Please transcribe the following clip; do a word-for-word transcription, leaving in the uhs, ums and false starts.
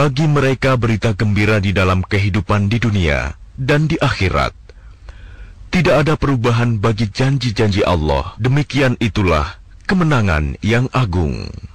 bagi mereka berita gembira di dalam kehidupan di dunia dan di akhirat. Tidak ada perubahan bagi janji-janji Allah. Demikian itulah kemenangan yang agung.